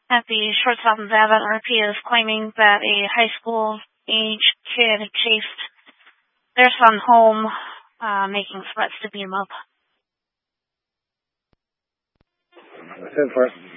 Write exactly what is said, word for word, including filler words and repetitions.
at the Short Stop in Zavit, R P is claiming that a high school age kid chased their son home, uh, making threats to beat him up. That's it for it.